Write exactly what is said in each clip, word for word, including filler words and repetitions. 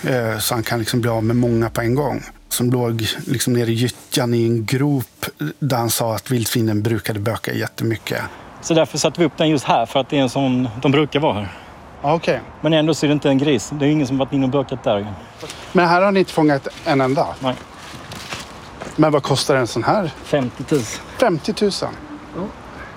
eh, så han kan liksom bli av med många på en gång. Som låg liksom nere i gyttjan i en grop där han sa att vildsvinen brukade böka jättemycket. Så därför satte vi upp den just här, för att det är en sån, de brukar vara här. Okej. Okay. Men ändå så är det inte en gris. Det är ingen som varit inne och bökat där. Men här har ni inte fångat en enda? Nej. Men vad kostar en sån här? femtio tusen. femtio tusen? Ja.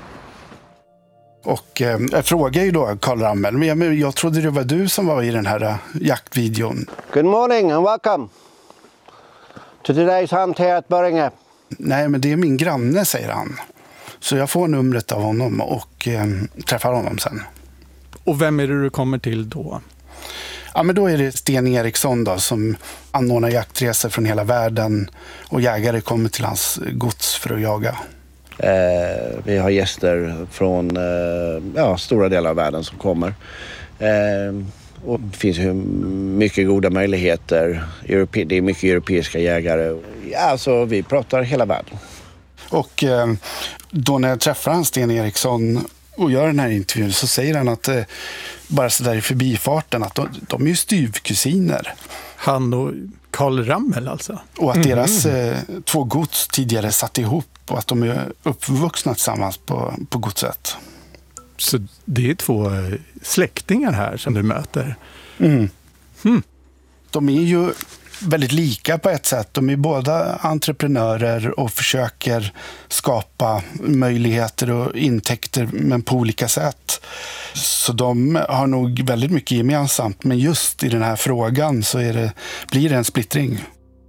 Och eh, jag frågar ju då Carl Ramel, men jag, jag trodde det var du som var i den här uh, jaktvideon. Good morning and welcome to today's hunt here at Böringe. Nej, men det är min granne, säger han. Så jag får numret av honom och eh, träffar honom sen. Och vem är det du kommer till då? Ja, men då är det Sten Eriksson då, som anordnar jaktresor från hela världen. Och jägare kommer till hans gods för att jaga. Eh, vi har gäster från eh, ja, stora delar av världen som kommer. Eh, och det finns ju mycket goda möjligheter. Europe- det är mycket europeiska jägare. Ja, alltså, vi pratar hela världen. Och eh, då när jag träffar han Sten Eriksson och gör den här intervjun så säger han att eh, bara så där i förbifarten att de, de är ju styvkusiner. Han och Carl Ramel alltså? Och att deras eh, två gods tidigare satt ihop och att de är uppvuxna tillsammans på, på godset. Så det är två släktingar här som du möter? Mm. Hmm. De är ju väldigt lika på ett sätt. De är båda entreprenörer och försöker skapa möjligheter och intäkter, men på olika sätt. Så de har nog väldigt mycket gemensamt, men just i den här frågan så är det, blir det en splittring.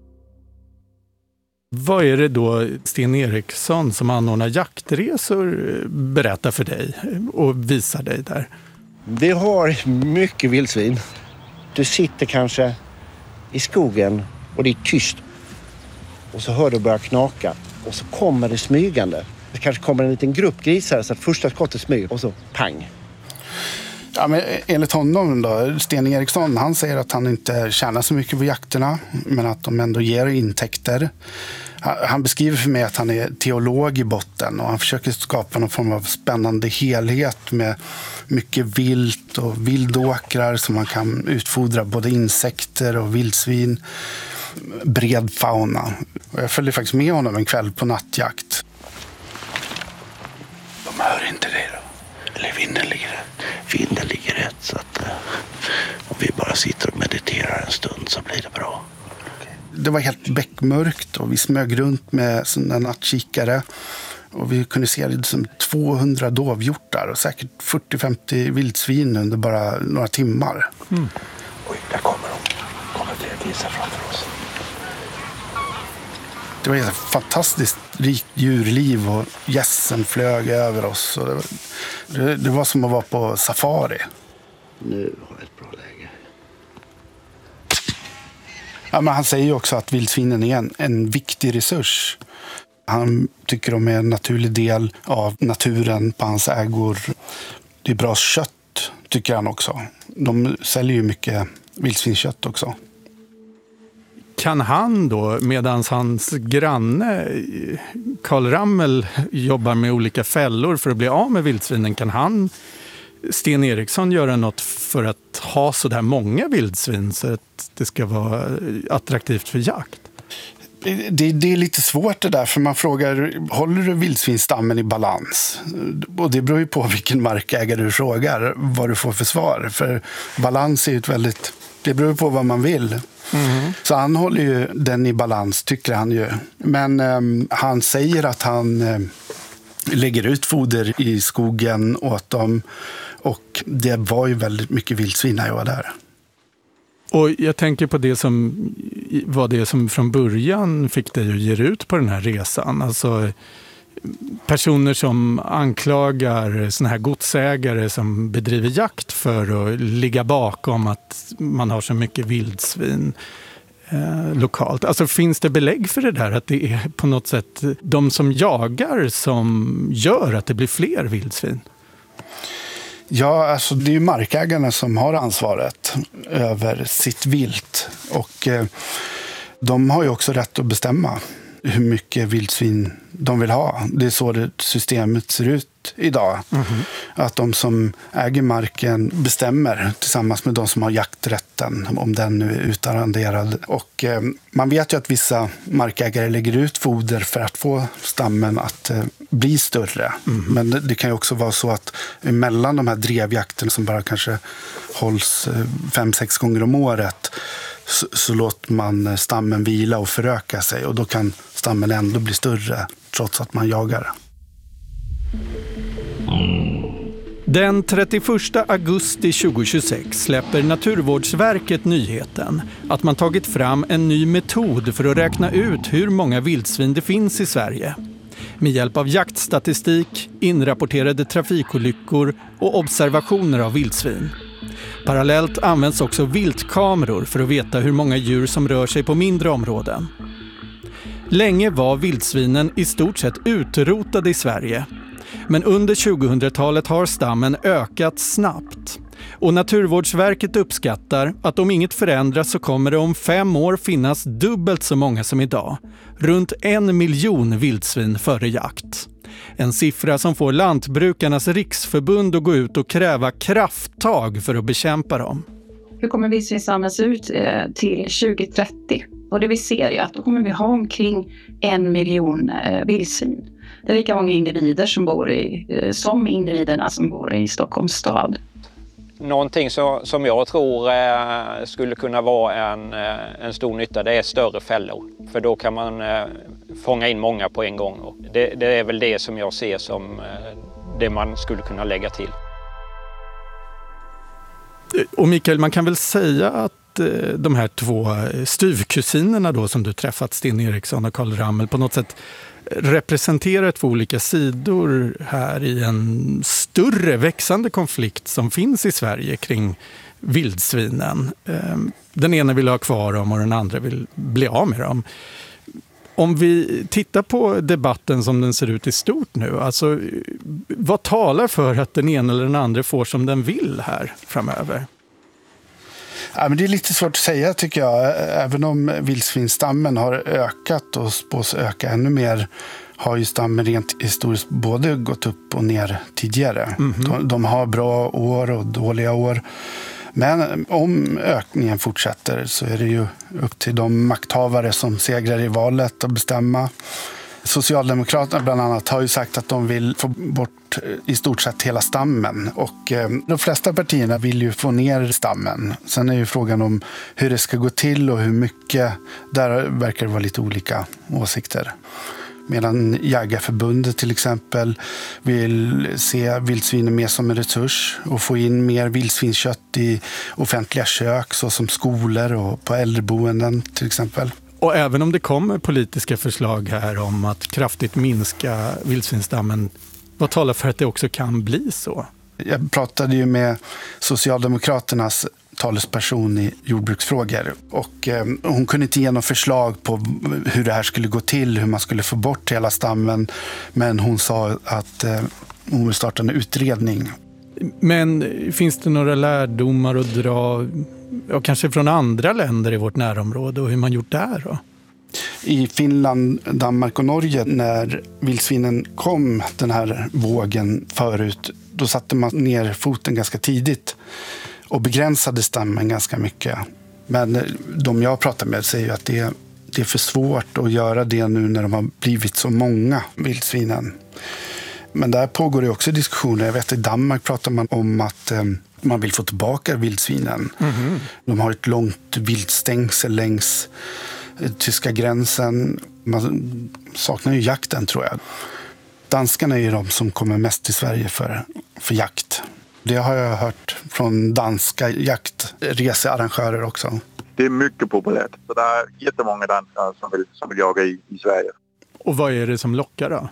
Vad är det då Sten Eriksson som anordnar jaktresor berättar för dig och visar dig där? Vi har mycket vildsvin. Du sitter kanske i skogen och det är tyst. Och så hör du börja knaka. Och så kommer det smygande. Det kanske kommer en liten grupp grisar så att första skottet smyger och så pang. Ja, men enligt honom då, Sten Eriksson, han säger att han inte tjänar så mycket på jakterna, men att de ändå ger intäkter. Han beskriver för mig att han är teolog i botten och han försöker skapa någon form av spännande helhet med mycket vilt och vildåkrar som man kan utfodra både insekter och vildsvin, bred fauna. Och jag följde faktiskt med honom en kväll på nattjakt. De hör inte det då? Eller vinden ligger rätt? Vinden ligger rätt, så att om vi bara sitter och mediterar en stund så blir det bra. Det var helt bäckmörkt och vi smög runt med sådana nattkikare. Och vi kunde se liksom tvåhundra dovhjortar och säkert fyrtio till femtio vildsvin under bara några timmar. Mm. Oj, där kommer de. Kommer fler grisar framför oss. Det var ett fantastiskt rikt djurliv och gässen flög över oss. Och det, var, det, det var som att vara på safari. Nu har jag ett bra läge. Ja, men han säger ju också att vildsvinen är en, en viktig resurs. Han tycker de är en naturlig del av naturen på hans ägor. Det är bra kött, tycker han också. De säljer ju mycket vildsvinskött också. Kan han då, medan hans granne Carl Ramel jobbar med olika fällor för att bli av med vildsvinen, kan han, Sten Eriksson, göra något för att ha så där många vildsvin så att det ska vara attraktivt för jakt? Det, det är lite svårt det där, för man frågar, håller du vildsvinstammen i balans? Och det beror ju på vilken markägare du frågar vad du får för svar. För balans är ju ett väldigt, det beror på vad man vill. Mm. Så han håller ju den i balans, tycker han ju. Men eh, han säger att han eh, lägger ut foder i skogen åt dem. Och det var ju väldigt mycket vildsvin när jag var där. Och jag tänker på det som var det som från början fick dig att ge ut på den här resan. Alltså personer som anklagar såna här godsägare som bedriver jakt för att ligga bakom att man har så mycket vildsvin eh, lokalt. Alltså finns det belägg för det där, att det är på något sätt de som jagar som gör att det blir fler vildsvin? Ja, alltså det är ju markägarna som har ansvaret över sitt vilt. Och eh, de har ju också rätt att bestämma hur mycket vildsvin de vill ha. Det är så det systemet ser ut idag. Mm-hmm. Att de som äger marken bestämmer tillsammans med de som har jakträtten, om den nu är utarrenderad. Och eh, man vet ju att vissa markägare lägger ut foder för att få stammen att eh, bli större. Mm-hmm. Men det, det kan ju också vara så att mellan de här drevjakterna som bara kanske hålls eh, fem, sex gånger om året så, så låter man stammen vila och föröka sig, och då kan stammen ändå bli större trots att man jagar. Den trettioförsta augusti tjugohundratjugosex släpper Naturvårdsverket nyheten att man tagit fram en ny metod för att räkna ut hur många vildsvin det finns i Sverige. Med hjälp av jaktstatistik, inrapporterade trafikolyckor och observationer av vildsvin. Parallellt används också viltkameror för att veta hur många djur som rör sig på mindre områden. Länge var vildsvinen i stort sett utrotade i Sverige. Men under tjugohundratalet har stammen ökat snabbt. Och Naturvårdsverket uppskattar att om inget förändras så kommer det om fem år finnas dubbelt så många som idag. Runt en miljon vildsvin före jakt. En siffra som får Lantbrukarnas riksförbund att gå ut och kräva krafttag för att bekämpa dem. Hur kommer vildsvinsstammen se ut till tjugohundratrettio? Och det vi ser är att då kommer vi ha omkring en miljon vildsvin. Det är lika många individer som bor i, som individerna som bor i Stockholms stad. Någonting så, som jag tror eh, skulle kunna vara en, eh, en stor nytta, det är större fällor. För då kan man eh, fånga in många på en gång. Och det, det är väl det som jag ser som eh, det man skulle kunna lägga till. Och Mikael, man kan väl säga att de här två styvkusinerna då som du träffat, Sten Eriksson och Karl Rammel, på något sätt representerar två olika sidor här i en större växande konflikt som finns i Sverige kring vildsvinen. Den ena vill ha kvar dem och den andra vill bli av med dem. Om vi tittar på debatten som den ser ut i stort nu, alltså vad talar för att den ena eller den andra får som den vill här framöver? Ja, men det är lite svårt att säga tycker jag. Även om vildsvinstammen har ökat och spås öka ännu mer har ju stammen rent historiskt både gått upp och ner tidigare. Mm-hmm. De, de har bra år och dåliga år. Men om ökningen fortsätter så är det ju upp till de makthavare som segrar i valet att bestämma. Socialdemokraterna bland annat har ju sagt att de vill få bort i stort sett hela stammen. Och eh, de flesta partierna vill ju få ner stammen. Sen är ju frågan om hur det ska gå till och hur mycket. Där verkar det vara lite olika åsikter. Medan Jägarförbundet till exempel vill se vildsvinen mer som en resurs och få in mer vildsvinskött i offentliga kök såsom skolor och på äldreboenden till exempel. Och även om det kommer politiska förslag här om att kraftigt minska vildsvinsstammen, vad talar för att det också kan bli så? Jag pratade ju med Socialdemokraternas talesperson i jordbruksfrågor och eh, hon kunde inte ge något förslag på hur det här skulle gå till, hur man skulle få bort hela stammen, men hon sa att eh, hon vill starta en utredning. Men finns det några lärdomar att dra, ja, kanske från andra länder i vårt närområde, och hur man gjort där då? I Finland, Danmark och Norge, när vildsvinen kom den här vågen förut, då satte man ner foten ganska tidigt och begränsade stammen ganska mycket. Men de jag pratar med säger att det är, det är för svårt att göra det nu när de har blivit så många vildsvinen. Men där pågår det också diskussioner. Jag vet att i Danmark pratar man om att eh, man vill få tillbaka vildsvinen. Mm-hmm. De har ett långt viltstängsel längs eh, tyska gränsen. Man saknar ju jakten tror jag. Danskarna är ju de som kommer mest till Sverige för, för jakt. Det har jag hört från danska jaktresearrangörer också. Det är mycket populärt. Så det är jättemånga danskar som vill, som vill jaga i, i Sverige. Och vad är det som lockar då?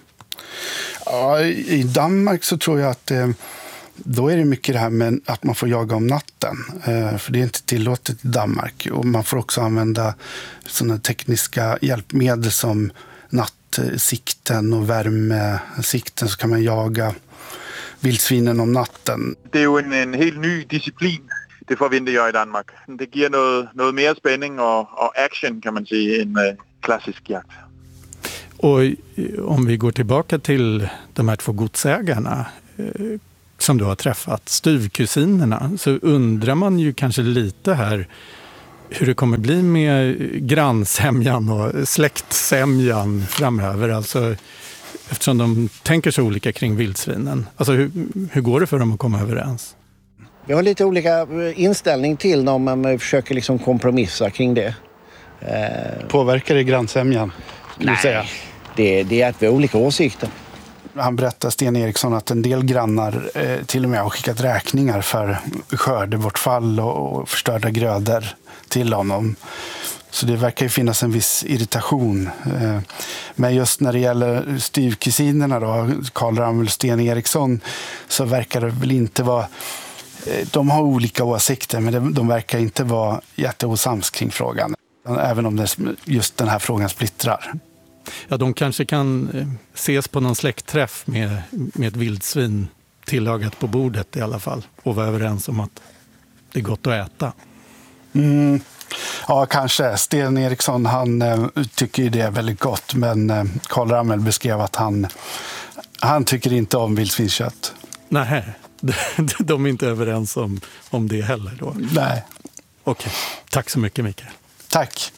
Ja, i Danmark så tror jag att eh, då är det mycket det här med att man får jaga om natten. Eh, för det är inte tillåtet i Danmark. Och man får också använda sådana tekniska hjälpmedel som nattsikten och värmesikten, så kan man jaga vildsvinen om natten. Det är ju en, en helt ny disciplin. Det förväntar jag i Danmark. Det ger något, något mer spänning och, och action kan man säga än uh, klassisk jakt. Och om vi går tillbaka till de här två godsägarna eh, som du har träffat, stuvkusinerna, så undrar man ju kanske lite här hur det kommer bli med grannsämjan och släktsämjan framöver. Alltså, eftersom de tänker så olika kring vildsvinen. Alltså, hur, hur går det för dem att komma överens? Vi har lite olika inställning till när man försöker liksom kompromissa kring det. Påverkar det grannsämjan? Nej, säga. Det, det är att vi har olika åsikter. Han berättar, Sten Eriksson, att en del grannar eh, till och med har skickat räkningar för skördebortfall och, och förstörda grödor till honom. Så det verkar ju finnas en viss irritation. Eh, men just när det gäller styvkusinerna då, Karl Ramel och Sten Eriksson, så verkar det väl inte vara... Eh, de har olika åsikter, men de, de verkar inte vara jätteosams kring frågan. Även om det, just den här frågan splittrar. Ja, de kanske kan ses på någon släktträff med, med ett vildsvin tillagat på bordet i alla fall. Och vara överens om att det är gott att äta. Mm. Ja, kanske. Sten Eriksson, han eh, tycker ju det är väldigt gott. Men eh, Karl Ramel beskrev att han, han tycker inte om vildsvinskött. Nej, de är inte överens om, om det heller då. Nej. Okej, tack så mycket Mikael. Tack.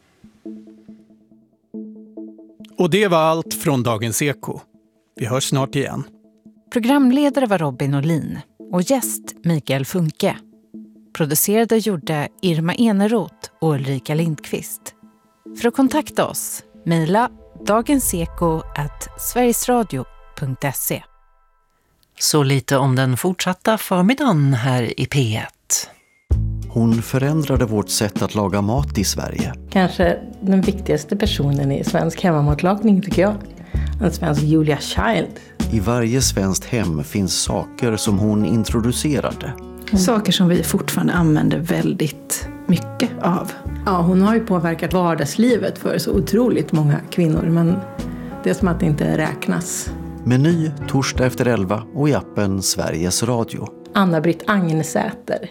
Och det var allt från Dagens Eko. Vi hörs snart igen. Programledare var Robin Olin och gäst Mikael Funke. Producerade gjorde Irma Eneroth och Ulrika Lindqvist. För att kontakta oss, mejla dagenseko at sverigesradio punkt se. Så lite om den fortsatta förmiddagen här i P ett. Hon förändrade vårt sätt att laga mat i Sverige. Kanske den viktigaste personen i svensk hemmamatlagning tycker jag. En svensk Julia Child. I varje svenskt hem finns saker som hon introducerade. Mm. Saker som vi fortfarande använder väldigt mycket av. Ja, hon har ju påverkat vardagslivet för så otroligt många kvinnor. Men det är som att det inte räknas. Meny torsdag efter elva och i appen Sveriges Radio. Anna-Britt Agnesäter.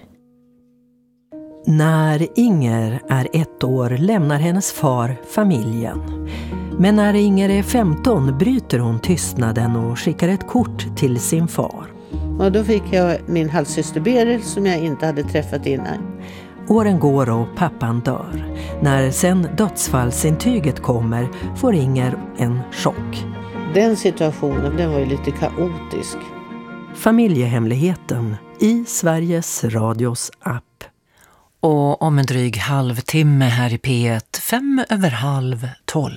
När Inger är ett år lämnar hennes far familjen. Men när Inger är femton bryter hon tystnaden och skickar ett kort till sin far. Och då fick jag min halvsyster Beril som jag inte hade träffat innan. Åren går och pappan dör. När sen dödsfallsintyget kommer får Inger en chock. Den situationen, den var ju lite kaotisk. Familjehemligheten i Sveriges Radios app. Och om en dryg halvtimme här i P ett, fem över halv tolv.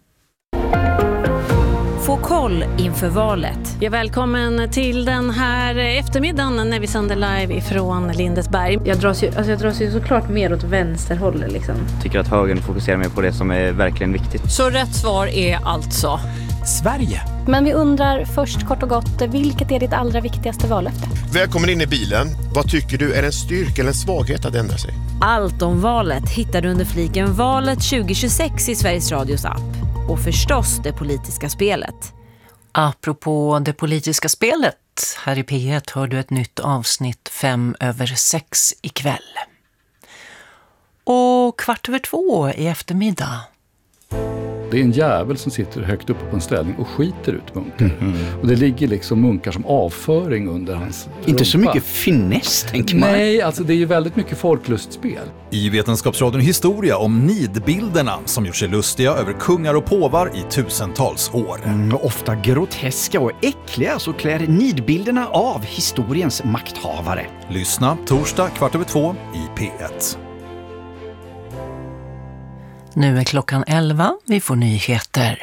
Få koll inför valet. Ja, välkommen till den här eftermiddagen när vi sänder live ifrån Lindesberg. Jag dras ju, alltså jag dras ju såklart mer åt vänsterhåll liksom. Tycker att högern fokuserar mer på det som är verkligen viktigt. Så rätt svar är alltså Sverige. Men vi undrar först kort och gott, vilket är ditt allra viktigaste vallöfte? Välkommen in i bilen. Vad tycker du är en styrka eller en svaghet att ändra sig? Allt om valet hittar du under fliken Valet tjugo tjugosex i Sveriges Radios app. Och förstås det politiska spelet. Apropå det politiska spelet, här i P ett hör du ett nytt avsnitt fem över sex ikväll. Och kvart över två i eftermiddag. Det är en jävel som sitter högt uppe på en ställning och skiter ut munkar. Mm. Och det ligger liksom munkar som avföring under hans rumpa. Inte så mycket finess, tänker man. Nej, alltså det är ju väldigt mycket folklustspel. I Vetenskapsradion historia om nidbilderna som gjort sig lustiga över kungar och påvar i tusentals år. Mm, ofta groteska och äckliga så klär nidbilderna av historiens makthavare. Lyssna torsdag kvart över två i P ett. Nu är klockan elva, vi får nyheter.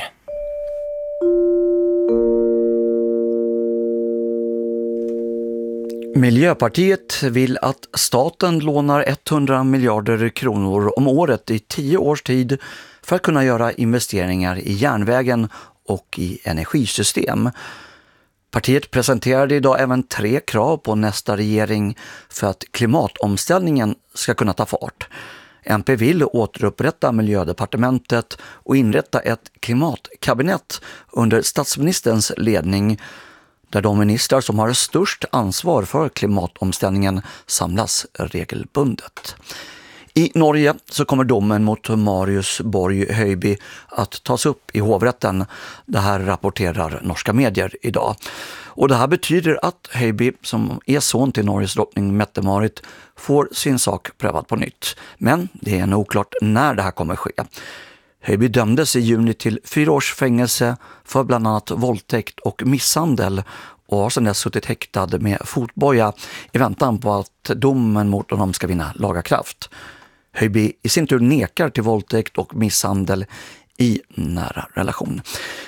Miljöpartiet vill att staten lånar hundra miljarder kronor om året i tio års tid för att kunna göra investeringar i järnvägen och i energisystem. Partiet presenterade idag även tre krav på nästa regering för att klimatomställningen ska kunna ta fart. M P vill återupprätta miljödepartementet och inrätta ett klimatkabinett under statsministerns ledning där de ministrar som har störst ansvar för klimatomställningen samlas regelbundet. I Norge så kommer domen mot Marius Borg Høiby att tas upp i hovrätten. Det här rapporterar norska medier idag. Och det här betyder att Høiby, som är son till Norges drottning Mette-Marit, får sin sak prövad på nytt. Men det är nog oklart när det här kommer ske. Høiby dömdes i juni till fyra års fängelse för bland annat våldtäkt och misshandel och har sedan dess suttit häktad med fotboja i väntan på att domen mot honom ska vinna laga kraft. Høiby i sin tur nekar till våldtäkt och misshandel i nära relation.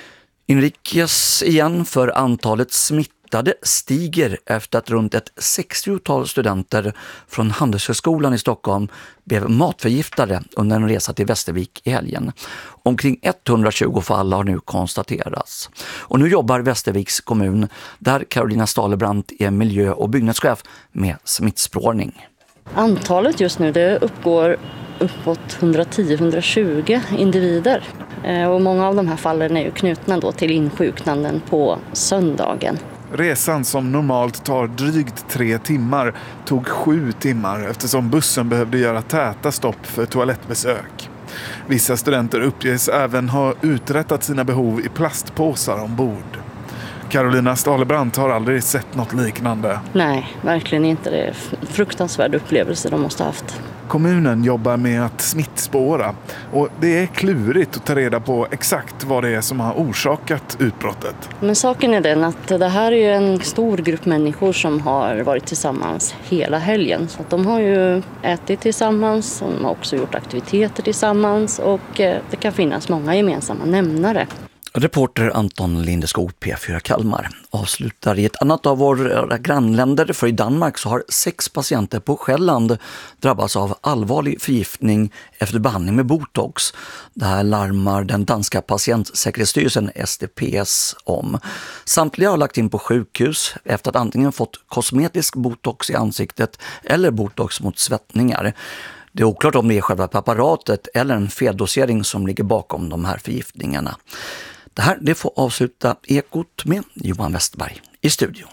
Inrikes igen, för antalet smittade stiger efter att runt ett sextiotal studenter från Handelshögskolan i Stockholm blev matförgiftade under en resa till Västervik i helgen. Omkring etthundratjugo fall har nu konstaterats. Och nu jobbar Västerviks kommun, där Carolina Stahlebrant är miljö- och byggnadschef, med smittspårning. Antalet just nu det uppgår uppåt hundratio till hundratjugo individer. Och många av de här fallen är ju knutna då till insjuknanden på söndagen. Resan, som normalt tar drygt tre timmar, tog sju timmar eftersom bussen behövde göra täta stopp för toalettbesök. Vissa studenter uppges även ha uträttat sina behov i plastpåsar ombord. Carolina Stahlebrant har aldrig sett något liknande. Nej, verkligen inte. Det är en fruktansvärd upplevelse de måste ha haft. Kommunen jobbar med att smittspåra och det är klurigt att ta reda på exakt vad det är som har orsakat utbrottet. Men saken är den att det här är ju en stor grupp människor som har varit tillsammans hela helgen. Så att de har ju ätit tillsammans, och de har också gjort aktiviteter tillsammans och det kan finnas många gemensamma nämnare. Reporter Anton Lindeskog, P fyra Kalmar, avslutar i ett annat av våra grannländer, för i Danmark så har sex patienter på Själland drabbats av allvarlig förgiftning efter behandling med botox. Det här larmar den danska patientsäkerhetsstyrelsen S D P S om. Samtliga har lagt in på sjukhus efter att antingen fått kosmetisk botox i ansiktet eller botox mot svettningar. Det är oklart om det är själva preparatet eller en feldosering som ligger bakom de här förgiftningarna. Det här det får avsluta Ekot med Johan Westberg i studion.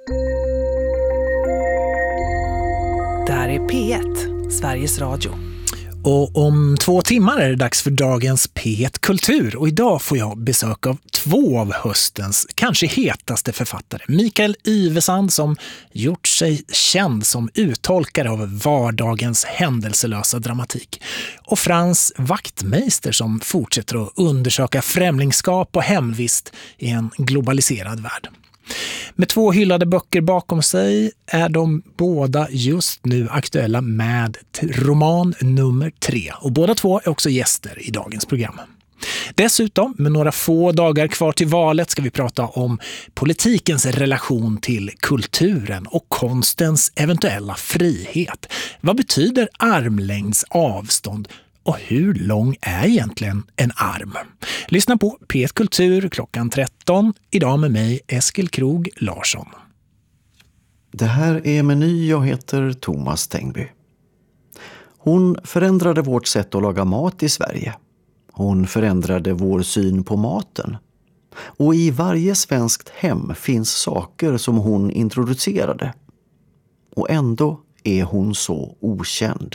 Det här är P ett, Sveriges Radio. Och om två timmar är det dags för dagens P ett Kultur. Och idag får jag besök av två av höstens kanske hetaste författare. Mikael Ivesand, som gjort sig känd som uttolkare av vardagens händelselösa dramatik. Och Frans Wachtmeister, som fortsätter att undersöka främlingskap och hemvist i en globaliserad värld. Med två hyllade böcker bakom sig är de båda just nu aktuella med roman nummer tre. Och båda två är också gäster i dagens program. Dessutom, med några få dagar kvar till valet, ska vi prata om politikens relation till kulturen och konstens eventuella frihet. Vad betyder armlängds avstånd? Och hur lång är egentligen en arm? Lyssna på P ett Kultur klockan tretton. Idag med mig, Eskil Krog Larsson. Det här är Meny, jag heter Thomas Tengby. Hon förändrade vårt sätt att laga mat i Sverige. Hon förändrade vår syn på maten. Och i varje svenskt hem finns saker som hon introducerade. Och ändå är hon så okänd.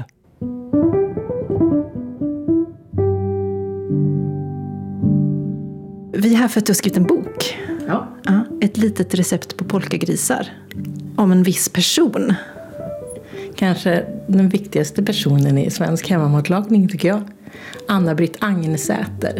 Vi är här för att du har skrivit en bok. Ja. Ja, ett litet recept på polkagrisar. Om en viss person. Kanske den viktigaste personen i svensk hemmamatlagning tycker jag. Anna-Britt Agnsäter.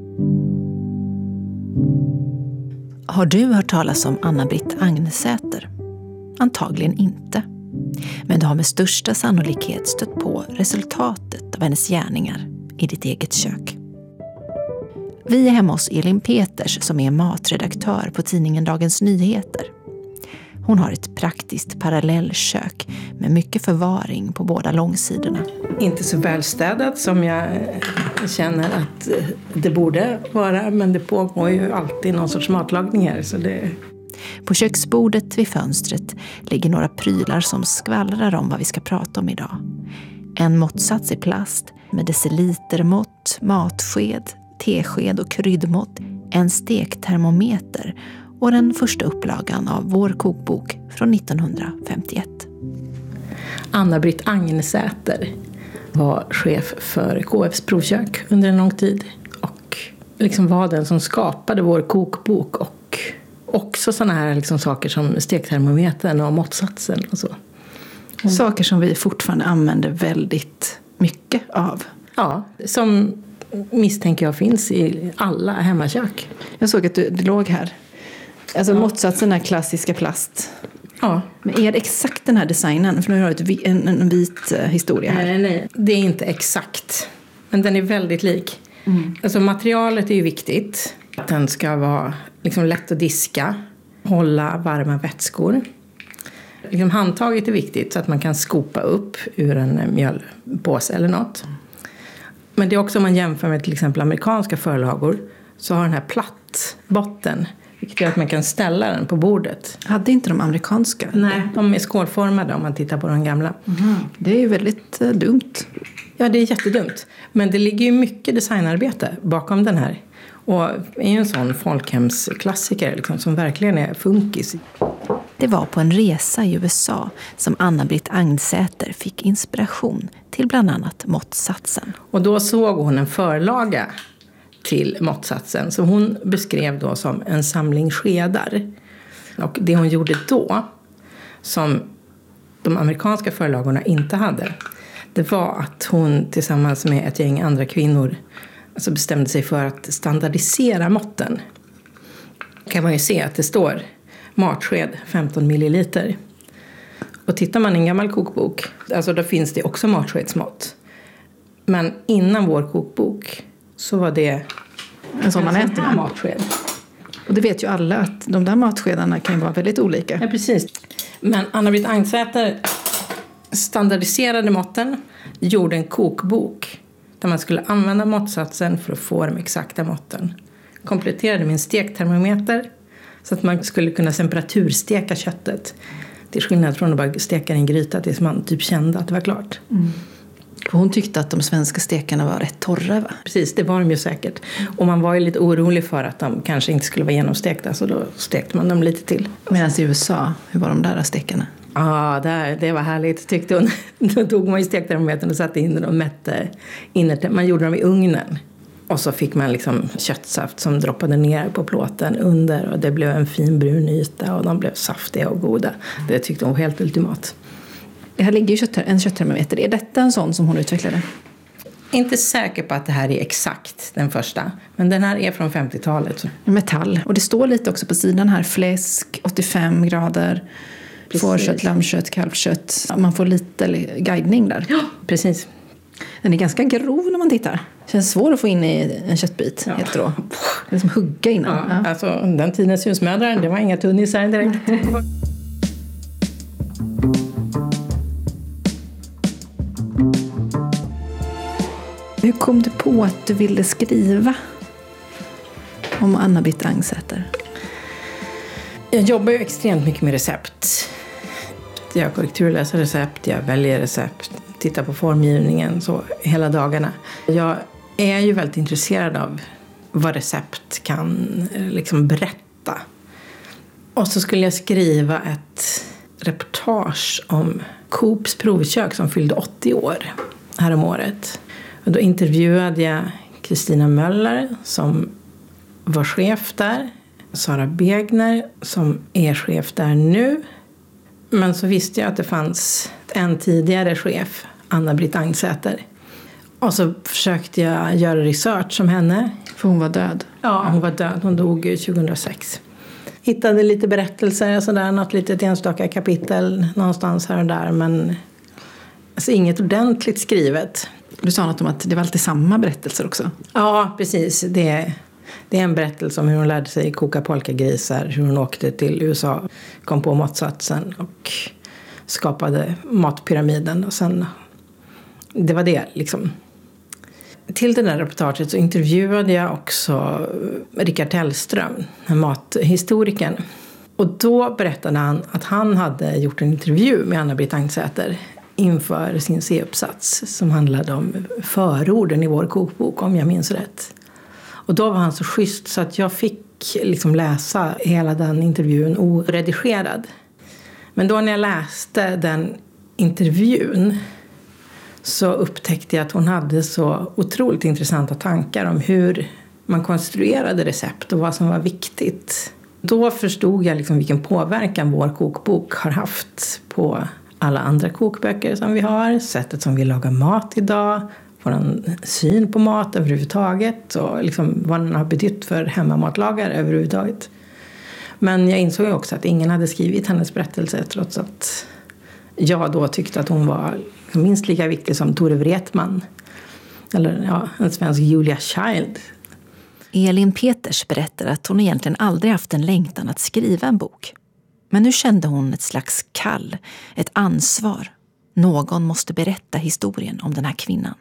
Har du hört talas om Anna-Britt Agnsäter? Antagligen inte. Men du har med största sannolikhet stött på resultatet av hennes gärningar i ditt eget kök. Vi är hemma hos Elin Peters som är matredaktör på tidningen Dagens Nyheter. Hon har ett praktiskt parallellkök med mycket förvaring på båda långsidorna. Inte så välstädat som jag känner att det borde vara, men det pågår ju alltid någon sorts matlagning här. Så det... På köksbordet vid fönstret ligger några prylar som skvallrar om vad vi ska prata om idag. En måttsats i plast med decilitermått, matsked, tesked och kryddmått, en stektermometer och den första upplagan av vår kokbok från nittonhundrafemtioett. Anna-Britt Agnsäter. var chef för K F:s provkök under en lång tid. Och liksom var den som skapade vår kokbok och också sådana här liksom saker som stektermometern och måttsatsen och så. Mm. Saker som vi fortfarande använder väldigt mycket av. Ja, som misstänker jag finns i alla hemmakök. Jag såg att du, det låg här. Alltså ja. Måttsatsen är klassiska plast. Ja. Men är det exakt den här designen? För nu har du en, en vit historia här. Nej, nej, nej. Det är inte exakt. Men den är väldigt lik. Mm. Alltså materialet är ju viktigt. Att den ska vara liksom lätt att diska. Hålla varma vätskor. Liksom handtaget är viktigt så att man kan skopa upp ur en mjölpåse eller något. Men det är också om man jämför med till exempel amerikanska förlagor så har den här platt botten, vilket gör att man kan ställa den på bordet. Hade inte de amerikanska? Nej, de är skålformade om man tittar på de gamla. Mm. Det är ju väldigt eh, dumt. Ja, det är jättedumt. Men det ligger ju mycket designarbete bakom den här. Och är ju en sån folkhemsklassiker liksom, som verkligen är funkis. Det var på en resa i U S A som Anna-Britt Agnsäter fick inspiration till bland annat måttsatsen. Och då såg hon en förlaga till måttsatsen som hon beskrev då som en samling skedar. Och det hon gjorde då, som de amerikanska förlagorna inte hade, det var att hon tillsammans med ett gäng andra kvinnor alltså bestämde sig för att standardisera måtten. Kan man ju se att det står matsked femton milliliter. Och tittar man i en gammal kokbok, alltså då finns det också matskedsmått. Men innan vår kokbok så var det en sån man äter med matsked. Och det vet ju alla att de där matskedarna kan ju vara väldigt olika. Ja, precis. Men Anna-Britt Agnsäter standardiserade måtten, gjorde en kokbok där man skulle använda måttsatsen för att få de exakta måtten. Kompletterade med en stektermometer så att man skulle kunna temperatursteka köttet. Till skillnad från att bara steka en gryta tills man typ kände att det var klart. Mm. Hon tyckte att de svenska stekarna var rätt torra, va? Precis, det var de ju säkert. Och man var ju lite orolig för att de kanske inte skulle vara genomstekta, så då stekte man dem lite till. Medan i U S A, hur var de där stekarna? Ja, där, det var härligt tyckte hon. Då tog man ju stektermometern och satte in den och mätte innerst. Man gjorde dem i ugnen. Och så fick man liksom köttsaft som droppade ner på plåten under. Och det blev en fin brun yta och de blev saftiga och goda. Det tyckte hon var helt ultimat. Det här ligger ju kött, en kötttermometer. Är detta en sån som hon utvecklade? Inte säker på att det här är exakt den första. Men den här är från femtiotalet. Metall. Och det står lite också på sidan här. Fläsk, åttiofem grader. Fårkött, lammkött, kalvkött. Man får lite guidning där. Ja, precis. Den är ganska grov när man tittar. Känns svår att få in i en köttbit. Ja. Helt rå. Det är som hugga innan. Ja, ja. Alltså, den tidens husmödrar, det var inga tunnisar direkt. Hur kom du på att du ville skriva om Anna-Britt Agnsäter? Jag jobbar ju extremt mycket med recept. Jag korrekturläser recept, jag väljer recept, tittar på formgivningen så hela dagarna. Jag är ju väldigt intresserad av vad recept kan liksom berätta. Och så skulle jag skriva ett reportage om Coops provkök som fyllde åttio år här om året. Och då intervjuade jag Kristina Möller som var chef där. Sara Begner som är chef där nu. Men så visste jag att det fanns en tidigare chef, Anna-Britt Agnsäter. Och så försökte jag göra research om henne. För hon var död? Ja, hon var död. Hon dog tjugohundrasex. Hittade lite berättelser och sådär, något litet enstaka kapitel någonstans här och där. Men alltså inget ordentligt skrivet. Du sa något om att det var alltid samma berättelser också. Ja, precis. Det, det är en berättelse om hur hon lärde sig koka polkagrisar. Hur hon åkte till U S A, kom på måttsatsen och skapade matpyramiden. Och sen, det var det liksom. Till det där reportaget så intervjuade jag också Rickard Tellström, mathistorikern. Och då berättade han att han hade gjort en intervju med Anna-Britt Agnsäter inför sin C-uppsats som handlade om förorden i vår kokbok, om jag minns rätt. Och då var han så schysst så att jag fick liksom läsa hela den intervjun oredigerad. Men då när jag läste den intervjun så upptäckte jag att hon hade så otroligt intressanta tankar om hur man konstruerade recept och vad som var viktigt. Då förstod jag liksom vilken påverkan vår kokbok har haft på alla andra kokböcker som vi har, sättet som vi lagar mat idag, vår syn på mat överhuvudtaget och liksom vad den har betytt för hemmamatlagare överhuvudtaget. Men jag insåg också att ingen hade skrivit hennes berättelse trots att jag då tyckte att hon var minst lika viktig som Tore Wretman eller ja, en svensk Julia Child. Elin Peters berättar att hon egentligen aldrig haft en längtan att skriva en bok. Men nu kände hon ett slags kall, ett ansvar. Någon måste berätta historien om den här kvinnan.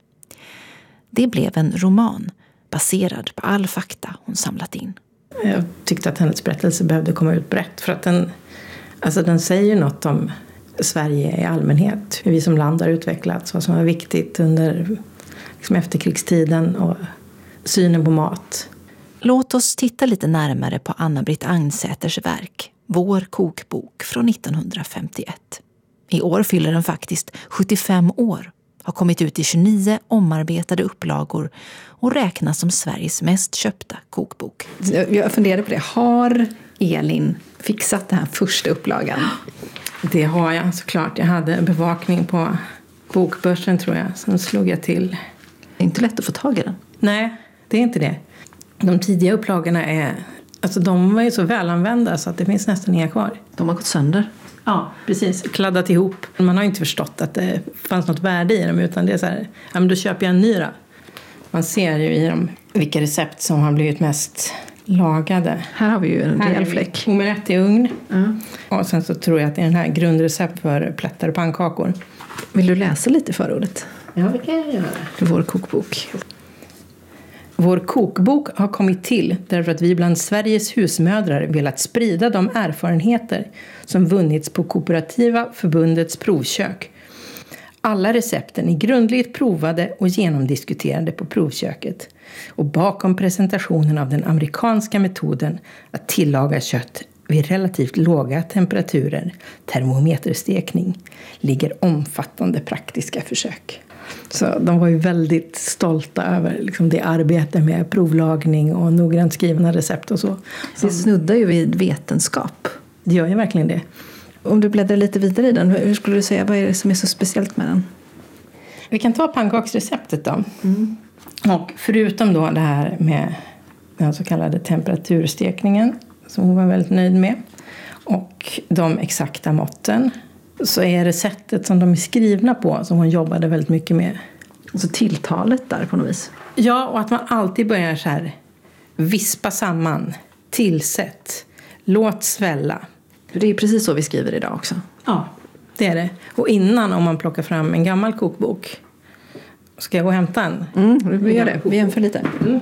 Det blev en roman baserad på all fakta hon samlat in. Jag tyckte att hennes berättelse behövde komma ut brett för att den, alltså den säger något om Sverige i allmänhet. Hur vi som land har utvecklats, vad som var viktigt under liksom efterkrigstiden och synen på mat. Låt oss titta lite närmare på Anna-Britt Agnsäters verk, Vår kokbok från nittonhundrafemtioett. I år fyller den faktiskt sjuttiofem år, har kommit ut i tjugonio omarbetade upplagor och räknas som Sveriges mest köpta kokbok. Jag funderade på det. Har Elin fixat den här första upplagan? Det har jag såklart. Jag hade en bevakning på bokbörsen tror jag. Sen slog jag till. Det är inte lätt att få tag i den. Nej, det är inte det. De tidiga upplagorna är, alltså de var ju så välanvända så att det finns nästan inga kvar. De har gått sönder. Ja, precis. Kladdat ihop. Man har inte förstått att det fanns något värde i dem utan det är så här, ja men då köper jag en ny då. Man ser ju i dem vilka recept som har blivit mest lagade. Här har vi ju en rejäl fläck. Omelett i ugn. Mm. Och sen så tror jag att det är den här grundrecept för plättar och pannkakor. Vill du läsa lite förordet? Ja, det kan jag göra. Vår kokbok. Vår kokbok har kommit till därför att vi bland Sveriges husmödrar velat sprida de erfarenheter som vunnits på Kooperativa förbundets provkök. Alla recepten är grundligt provade och genomdiskuterade på provköket. Och bakom presentationen av den amerikanska metoden att tillaga kött vid relativt låga temperaturer, termometerstekning, ligger omfattande praktiska försök. Så de var ju väldigt stolta över liksom, det arbete med provlagning och noggrant skrivna recept och så. Det snuddar ju vid vetenskap. Det gör ju verkligen det. Om du bläddrar lite vidare i den, hur skulle du säga, vad är det som är så speciellt med den? Vi kan ta pannkaksreceptet då. Mm. Och förutom då det här med den så kallade temperaturstekningen som hon var väldigt nöjd med och de exakta måtten, så är det sättet som de är skrivna på som hon jobbade väldigt mycket med. Alltså tilltalet där på något vis. Ja, och att man alltid börjar så här vispa samman, tillsätt, låt svälla. Det är precis så vi skriver idag också. Ja, det är det. Och innan, om man plockar fram en gammal kokbok, ska jag gå och hämta en? Mm, vi gör det. Vi jämför lite. Mm.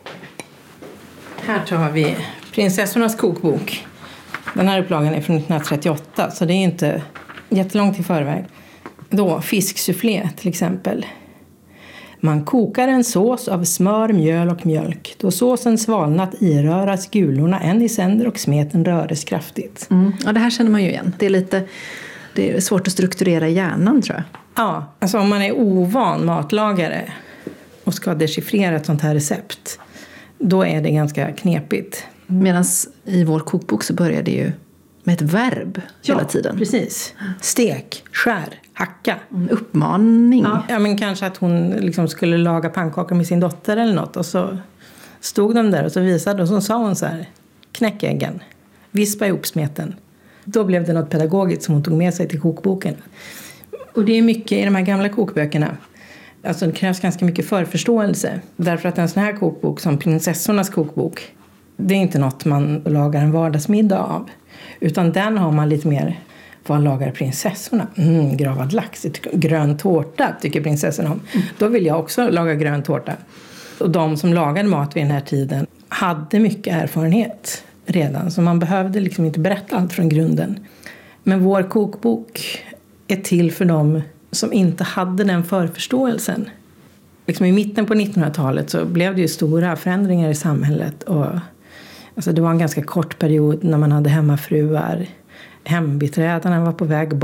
Här tar vi Prinsessornas kokbok. Den här upplagan är från nittonhundratrettioåtta, så det är inte jättelångt i förväg. Då, fisksufflé till exempel. Man kokar en sås av smör, mjöl och mjölk. Då såsen svalnat iröras gulorna en i sänder och smeten röres kraftigt. Mm. Ja, det här känner man ju igen. Det är lite det är svårt att strukturera hjärnan, tror jag. Ja, alltså om man är ovan matlagare och ska dechiffrera ett sånt här recept, då är det ganska knepigt. Medan i vår kokbok så börjar det ju med ett verb ja, hela tiden. Precis. Stek, skär, hacka. En uppmaning. Ja, ja, men kanske att hon liksom skulle laga pannkakor med sin dotter eller något. Och så stod de där och så visade och så sa hon så här: knäck äggen, vispa ihop smeten. Då blev det något pedagogiskt som hon tog med sig till kokboken. Och det är mycket i de här gamla kokböckerna. Alltså det krävs ganska mycket förförståelse. Därför att en sån här kokbok som Prinsessornas kokbok, det är inte något man lagar en vardagsmiddag av. Utan den har man lite mer, vad lagar prinsessorna? Mm, gravad lax, grön tårta tycker prinsessorna om. Mm. Då vill jag också laga grön tårta. Och de som lagade mat vid den här tiden hade mycket erfarenhet redan. Så man behövde liksom inte berätta allt från grunden. Men vår kokbok är till för dem som inte hade den förförståelsen. Liksom i mitten på nittonhundratalet så blev det ju stora förändringar i samhället. Och alltså det var en ganska kort period när man hade hemmafruar. Hembiträdarna var på väg bort.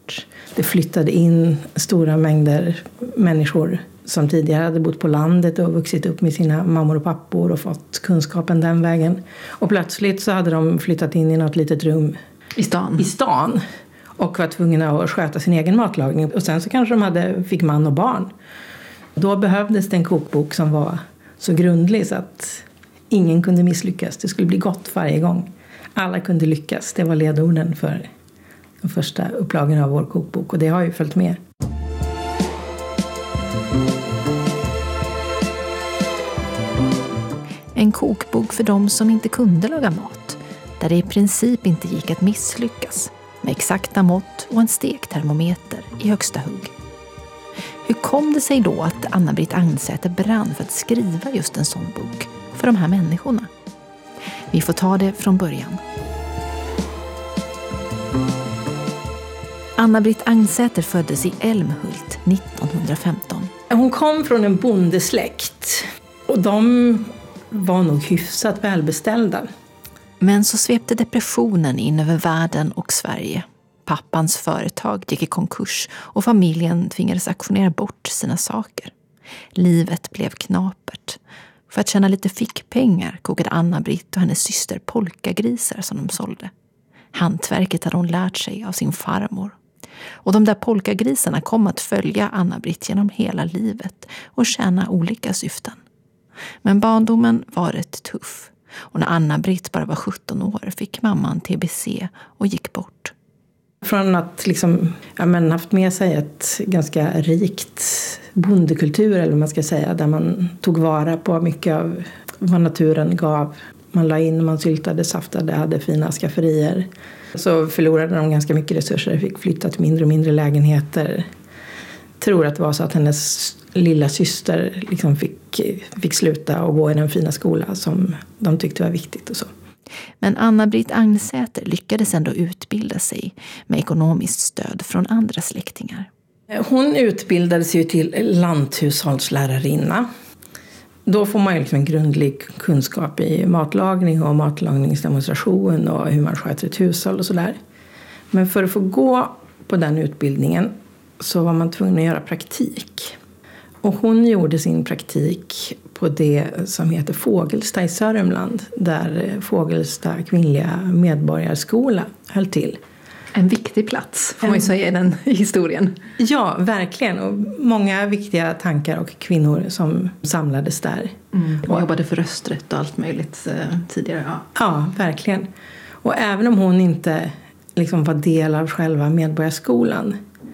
bort. Det flyttade in stora mängder människor som tidigare hade bott på landet och vuxit upp med sina mammor och pappor och fått kunskapen den vägen. Och plötsligt så hade de flyttat in i något litet rum i stan. I stan. Och var tvungna att sköta sin egen matlagning. Och sen så kanske de hade, fick man och barn. Då behövdes det en kokbok som var så grundlig så att ingen kunde misslyckas. Det skulle bli gott varje gång. Alla kunde lyckas. Det var ledorden för den första upplagen av vår kokbok. Och det har ju följt med. En kokbok för de som inte kunde laga mat. Där det i princip inte gick att misslyckas. Med exakta mått och en stektermometer i högsta hugg. Hur kom det sig då att Anna-Britt Agnsäter brann för att skriva just en sån bok för de här människorna? Vi får ta det från början. Anna-Britt Agnsäter föddes i Älmhult nittonhundrafemton. Hon kom från en bondesläkt och de var nog hyfsat välbeställda. Men så svepte depressionen in över världen och Sverige. Pappans företag gick i konkurs och familjen tvingades auktionera bort sina saker. Livet blev knapert. För att tjäna lite fickpengar kokade Anna-Britt och hennes syster polkagrisar som de sålde. Hantverket hade hon lärt sig av sin farmor. Och de där polkagrisarna kom att följa Anna-Britt genom hela livet och tjäna olika syften. Men barndomen var rätt tuff. Och när Anna-Britt bara var sjutton år fick mamman T B C och gick bort. Från att liksom, ja, men haft med sig ett ganska rikt bondekultur eller vad man ska säga. Där man tog vara på mycket av vad naturen gav. Man la in, man syltade, saftade, hade fina skafferier. Så förlorade de ganska mycket resurser, fick flytta till mindre och mindre lägenheter. Tror att det var så att hennes lilla syster liksom fick, fick sluta och gå i den fina skola som de tyckte var viktigt och så. Men Anna-Britt Agnsäter lyckades ändå utbilda sig med ekonomiskt stöd från andra släktingar. Hon utbildade sig till lanthushållslärarinna. Då får man ju liksom en grundlig kunskap i matlagning och matlagningsdemonstration och hur man sköter ett hushåll och sådär. Men för att få gå på den utbildningen så var man tvungen att göra praktik. Och hon gjorde sin praktik på det som heter Fågelsta i Sörmland. Där Fågelsta kvinnliga medborgarskola höll till. En viktig plats får man ju säga i den historien. Ja, verkligen. Och många viktiga tankar och kvinnor som samlades där. Mm, och jobbade för rösträtt och allt möjligt eh, tidigare. Ja. ja, verkligen. Och även om hon inte liksom var del av själva medborgarskolan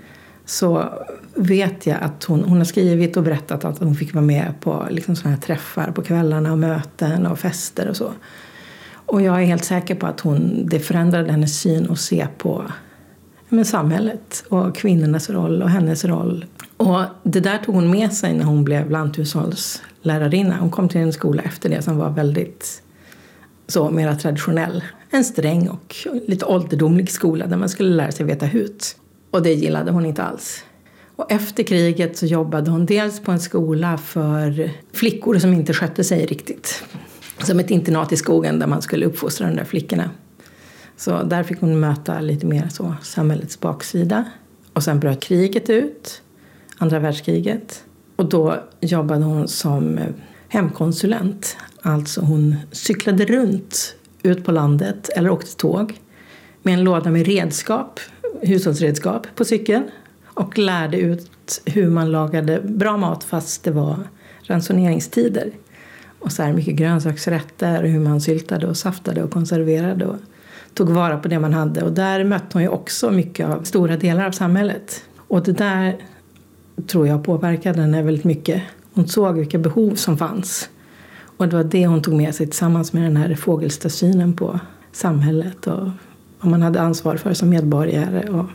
så vet jag att hon, hon har skrivit och berättat att hon fick vara med på liksom såna här träffar på kvällarna och möten och fester och så. Och jag är helt säker på att hon, det förändrade hennes syn och se på men, samhället och kvinnornas roll och hennes roll. Och det där tog hon med sig när hon blev lanthushållslärarinna. Hon kom till en skola efter det som var väldigt så mera traditionell. En sträng och lite ålderdomlig skola där man skulle lära sig veta hut. Och det gillade hon inte alls. Och efter kriget så jobbade hon dels på en skola för flickor som inte skötte sig riktigt. Som ett internat i skogen där man skulle uppfostra de där flickorna. Så där fick hon möta lite mer så samhällets baksida. Och sen bröt kriget ut, andra världskriget. Och då jobbade hon som hemkonsulent. Alltså hon cyklade runt ut på landet eller åkte tåg med en låda med redskap, hushållsredskap på cykeln. Och lärde ut hur man lagade bra mat fast det var ransoneringstider. Och så här mycket grönsaksrätter, hur man syltade och saftade och konserverade och tog vara på det man hade. Och där mötte hon ju också mycket av stora delar av samhället. Och det där tror jag påverkade henne väldigt mycket. Hon såg vilka behov som fanns. Och det var det hon tog med sig tillsammans med den här fågelstasynen på samhället och vad man hade ansvar för som medborgare och...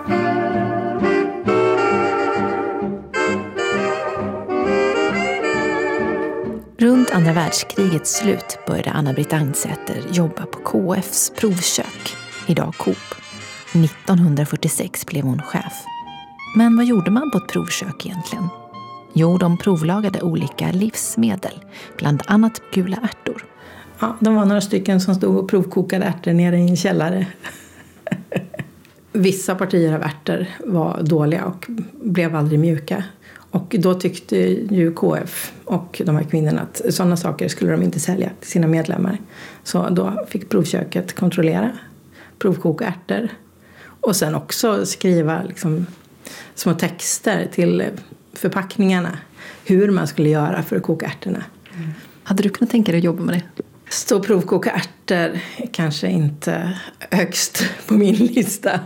Runt andra världskrigets slut började Anna-Britt Agnsäter jobba på K F:s provkök, idag Coop. nittonhundrafyrtiosex blev hon chef. Men vad gjorde man på ett provkök egentligen? Jo, de provlagade olika livsmedel, bland annat gula ärtor. Ja, de var några stycken som stod och provkokade ärtor nere i en källare. Vissa partier av ärtor var dåliga och blev aldrig mjuka. Och då tyckte ju K F och de här kvinnorna att sådana saker skulle de inte sälja till sina medlemmar. Så då fick provköket kontrollera, provkoka ärtor. Och sen också skriva liksom små texter till förpackningarna. Hur man skulle göra för att koka ärtorna. Mm. Hade du kunnat tänka dig att jobba med det? Stå och provkoka ärtor kanske inte högst på min lista.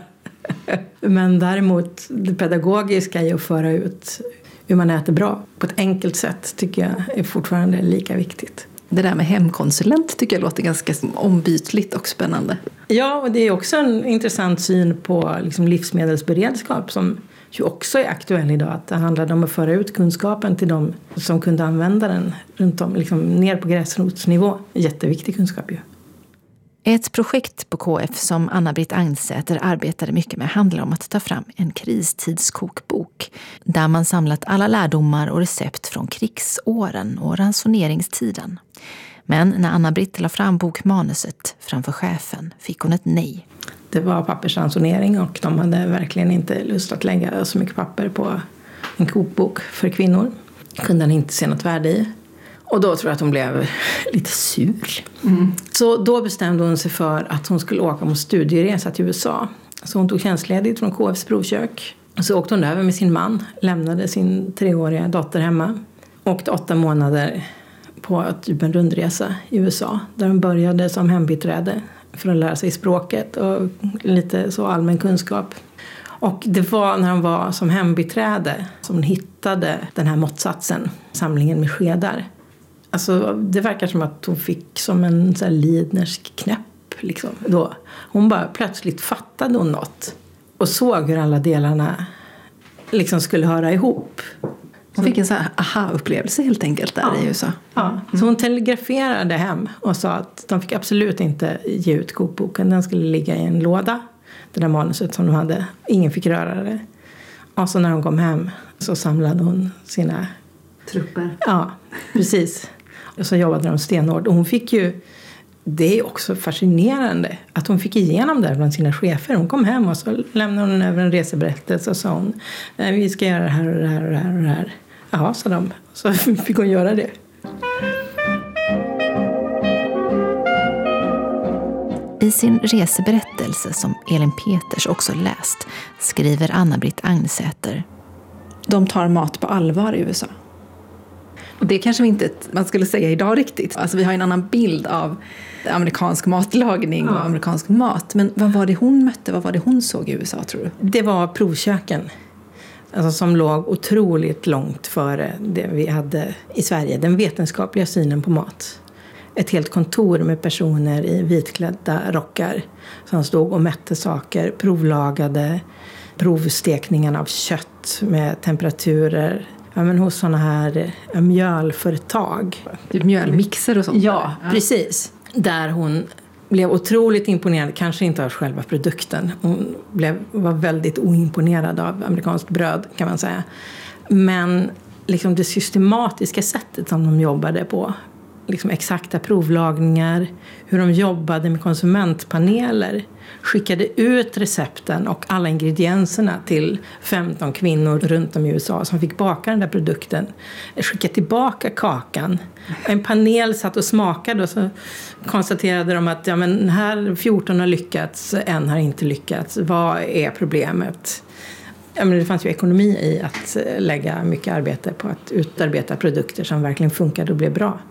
Men däremot det pedagogiska i att föra ut hur man äter bra på ett enkelt sätt tycker jag är fortfarande lika viktigt. Det där med hemkonsulent tycker jag låter ganska ombytligt och spännande. Ja, och det är också en intressant syn på liksom livsmedelsberedskap som ju också är aktuell idag. Att det handlade om att föra ut kunskapen till de som kunde använda den runt om, liksom ner på gräsrotsnivå. Jätteviktig kunskap ju. Ett projekt på K F som Anna-Britt Agnsäter arbetade mycket med handlar om att ta fram en kristidskokbok där man samlat alla lärdomar och recept från krigsåren och ransoneringstiden. Men när Anna-Britt la fram bokmanuset framför chefen fick hon ett nej. Det var pappersransonering och de hade verkligen inte lust att lägga så mycket papper på en kokbok för kvinnor. Kunde han inte se något värde i. Och då tror jag att hon blev lite sur. Mm. Så då bestämde hon sig för att hon skulle åka på studieresa till U S A. Så hon tog tjänstledigt från K F:s provkök. Så åkte hon över med sin man. Lämnade sin treåriga dotter hemma. Åkte åtta månader på typ en rundresa i U S A. Där hon började som hembiträde för att lära sig språket och lite så allmän kunskap. Och det var när hon var som hembiträde som hon hittade den här måttsatsen. Samlingen med skedar. Alltså, det verkar som att hon fick som en så här lidnersk knäpp. Liksom, då. Hon bara plötsligt fattade hon något. Och såg hur alla delarna liksom skulle höra ihop. Hon fick en så här aha-upplevelse helt enkelt där ja. i U S A. Ja, mm. Så hon telegraferade hem och sa att de fick absolut inte ge ut kokboken. Den skulle ligga i en låda. Det där manuset som de hade. Ingen fick röra det. Och så när hon kom hem så samlade hon sina trupper. Ja, precis. Och så jobbade de stenhårt. Och hon fick ju, det är också fascinerande att hon fick igenom det bland sina chefer. Hon kom hem och så lämnade hon över en reseberättelse och sa hon, vi ska göra det här och det här och det här och det här. Ja, sa de. Så fick hon göra det. I sin reseberättelse som Elin Peters också läst skriver Anna-Britt Agnsäter. De tar mat på allvar i U S A. Och det kanske inte man skulle säga idag riktigt. Alltså vi har en annan bild av amerikansk matlagning ja. och amerikansk mat. Men vad var det hon mötte? Vad var det hon såg i U S A tror du? Det var provköken. Alltså som låg otroligt långt före det vi hade i Sverige. Den vetenskapliga synen på mat. Ett helt kontor med personer i vitklädda rockar som stod och mätte saker, provlagade provstekningen av kött med temperaturer. Ja, men hos sådana här ja, mjölföretag. Typ mjölmixer och sånt. Ja, ja, precis. Där hon blev otroligt imponerad, kanske inte av själva produkten. Hon blev, var väldigt oimponerad av amerikanskt bröd kan man säga. Men liksom det systematiska sättet som de jobbade på. Liksom exakta provlagningar, hur de jobbade med konsumentpaneler, skickade ut recepten och alla ingredienserna till femton kvinnor runt om i U S A som fick baka den där produkten, skickade tillbaka kakan. En panel satt och smakade och så konstaterade de att ja, men här fjorton har lyckats, en har inte lyckats. Vad är problemet? Ja, men det fanns ju ekonomi i att lägga mycket arbete på att utarbeta produkter som verkligen funkade och blev bra.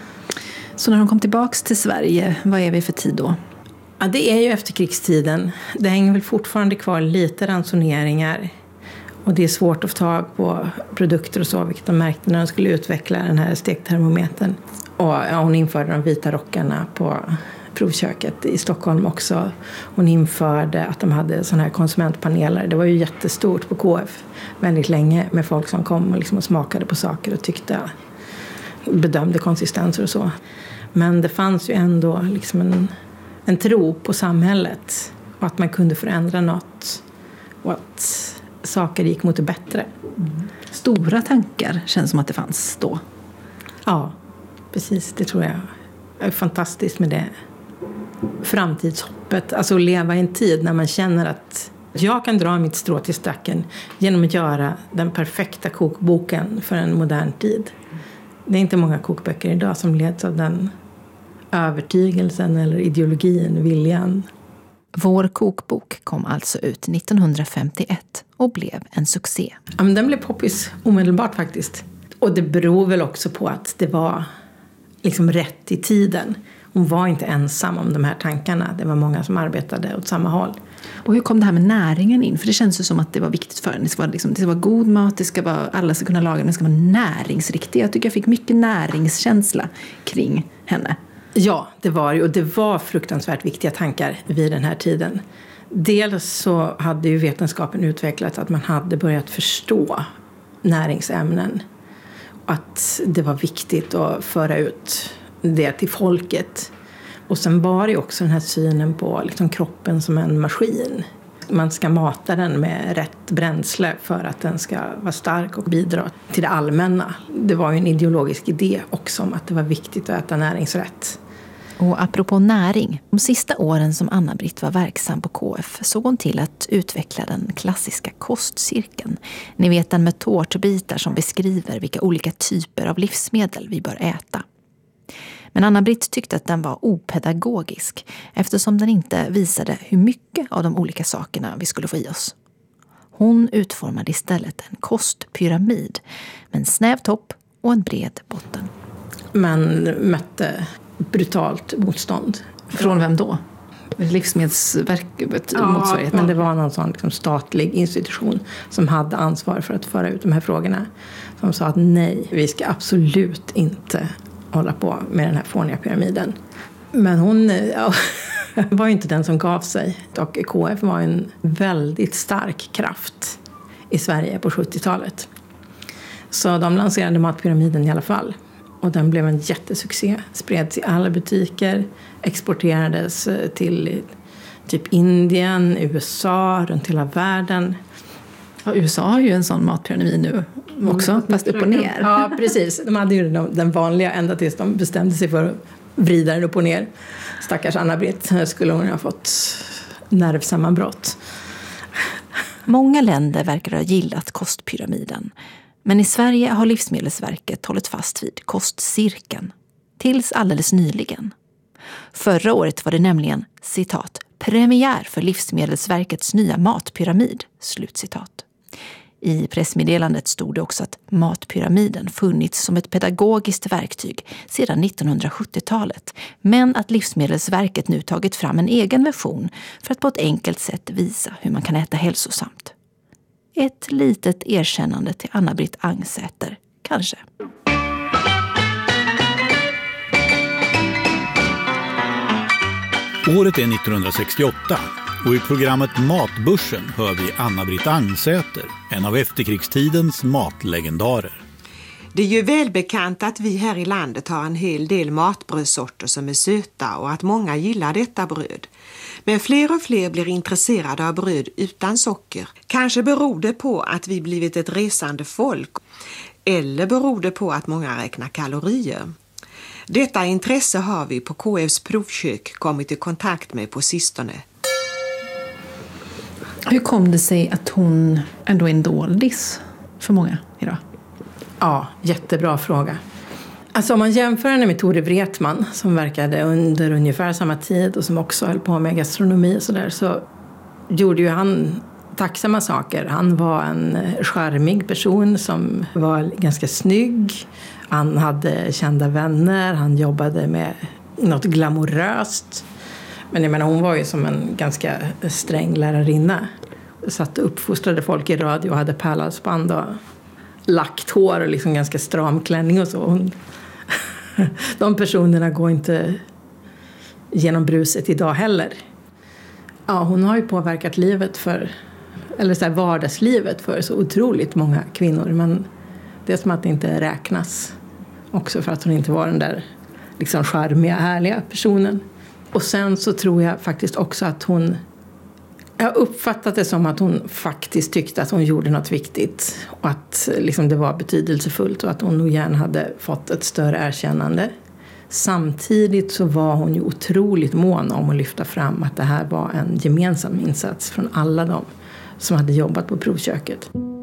Så när de kom tillbaks till Sverige, vad är vi för tid då? Ja, det är ju efterkrigstiden. Det hänger väl fortfarande kvar lite ransoneringar. Och det är svårt att få tag på produkter och så, vilket de märkte när de skulle utveckla den här stektermometern. Och ja, hon införde de vita rockarna på provköket i Stockholm också. Hon införde att de hade såna här konsumentpaneler. Det var ju jättestort på K F väldigt länge med folk som kom och, liksom och smakade på saker och tyckte, bedömde konsistenser och så. Men det fanns ju ändå liksom en, en tro på samhället och att man kunde förändra något och att saker gick mot det bättre. Mm. Stora tankar känns som att det fanns då. Ja, precis. Det tror jag är fantastiskt med det framtidshoppet. Alltså att leva i en tid när man känner att Jag kan dra mitt strå till stacken genom att göra den perfekta kokboken för en modern tid. Det är inte många kokböcker idag som leds av den övertygelsen eller ideologin, viljan. Vår kokbok kom alltså ut nittonhundrafemtioett och blev en succé. Ja, men den blev poppis omedelbart faktiskt. Och det beror väl också på att det var liksom rätt i tiden. Hon var inte ensam om de här tankarna. Det var många som arbetade åt samma håll. Och hur kom det här med näringen in? För det känns ju som att det var viktigt för henne. Det ska vara, liksom, det ska vara god mat, det ska vara, alla ska kunna laga, det ska vara näringsriktigt. Jag tycker jag fick mycket näringskänsla kring henne. Ja, det var ju. Och det var fruktansvärt viktiga tankar vid den här tiden. Dels så hade ju vetenskapen utvecklat att man hade börjat förstå näringsämnen. Att det var viktigt att föra ut det till folket. Och sen var det också den här synen på liksom kroppen som en maskin. Man ska mata den med rätt bränsle för att den ska vara stark och bidra till det allmänna. Det var ju en ideologisk idé också om att det var viktigt att äta näringsrätt. Och apropå näring, de sista åren som Anna-Britt var verksam på K F såg hon till att utveckla den klassiska kostcirkeln. Ni vet, den med tårtbitar som beskriver vilka olika typer av livsmedel vi bör äta. Men Anna-Britt tyckte att den var opedagogisk eftersom den inte visade hur mycket av de olika sakerna vi skulle få i oss. Hon utformade istället en kostpyramid med en snäv topp och en bred botten. Man mötte brutalt motstånd. Från vem då? Livsmedelsverket? Ja, men det var någon sån liksom statlig institution som hade ansvar för att föra ut de här frågorna. Som sa att nej, vi ska absolut inte hålla på med den här fåniga pyramiden. Men hon ja, var ju inte den som gav sig. Och K F var en väldigt stark kraft i Sverige på sjuttiotalet. Så de lanserade matpyramiden i alla fall. Och den blev en jättesuccé. Spreds i alla butiker. Exporterades till typ Indien, U S A, runt hela världen. Ja, U S A har ju en sån matpyramid nu också, mm. fast upp och ner. Ja, precis. De hade ju den vanliga ända tills de bestämde sig för att vrida den upp och ner. Stackars Anna-Britt skulle hon ha fått nervsammanbrott. Många länder verkar ha gillat kostpyramiden. Men i Sverige har Livsmedelsverket hållit fast vid kostcirkeln. Tills alldeles nyligen. Förra året var det nämligen, citat, premiär för Livsmedelsverkets nya matpyramid, slutcitat. I pressmeddelandet stod det också att matpyramiden funnits som ett pedagogiskt verktyg sedan nittonhundrasjuttiotalet, men att Livsmedelsverket nu tagit fram en egen version för att på ett enkelt sätt visa hur man kan äta hälsosamt. Ett litet erkännande till Anna-Britt Angsäter, kanske. Året är nittonhundrasextioåtta och i programmet Matbörsen hör vi Anna-Britt Angsäter, en av efterkrigstidens matlegendarer. Det är ju välbekant att vi här i landet har en hel del matbrödsorter som är söta och att många gillar detta bröd. Men fler och fler blir intresserade av bröd utan socker. Kanske beror det på att vi blivit ett resande folk eller beror det på att många räknar kalorier. Detta intresse har vi på K F:s provkök kommit i kontakt med på sistone. Hur kom det sig att hon ändå är en doldis för många idag? Ja, jättebra fråga. Alltså om man jämför henne med Tore Wretman som verkade under ungefär samma tid och som också höll på med gastronomi och sådär, så gjorde ju han tacksamma saker. Han var en charmig person som var ganska snygg. Han hade kända vänner, han jobbade med något glamoröst. Men jag menar, hon var ju som en ganska sträng lärarinna. Satt och uppfostrade folk i radio och hade pärlhalsband och lagt hår och liksom ganska stram klänning och så. Hon, de personerna går inte genom bruset idag heller. Ja, hon har ju påverkat livet för, eller så här vardagslivet för så otroligt många kvinnor. Men det är som att det inte räknas. Också för att hon inte var den där liksom charmiga, härliga personen. Och sen så tror jag faktiskt också att hon... Jag har uppfattat det som att hon faktiskt tyckte att hon gjorde något viktigt. Och att liksom det var betydelsefullt och att hon nog gärna hade fått ett större erkännande. Samtidigt så var hon ju otroligt mån om att lyfta fram att det här var en gemensam insats från alla de som hade jobbat på provköket.